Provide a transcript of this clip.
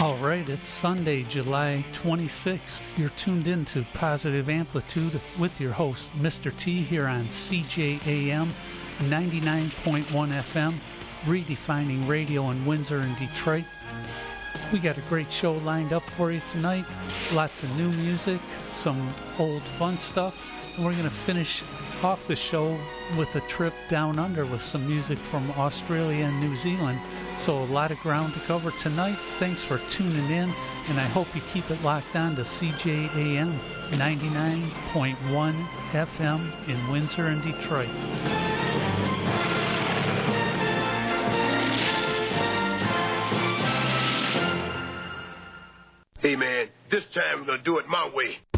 All right, it's Sunday, July 26th. You're tuned in to Positive Amplitude with your host, Mr. T, here on CJAM 99.1 FM, redefining radio in Windsor and Detroit. We got a great show lined up for you tonight. Lots of new music, some old fun stuff, and we're going to finish off the show with a trip down under with some music from Australia and New Zealand. So a lot of ground to cover tonight. Thanks for tuning in, and I hope you keep it locked on to CJAM 99.1 FM in Windsor and Detroit. Hey man, this time we're gonna do it my way.